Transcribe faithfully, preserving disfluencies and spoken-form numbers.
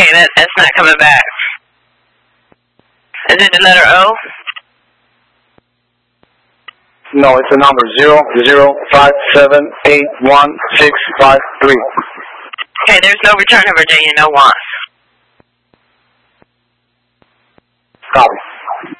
that, that's not coming back. Is it the letter O? No, it's the number zero zero five seven eight one six five three. Okay, there's no return to Virginia, no wants. Copy.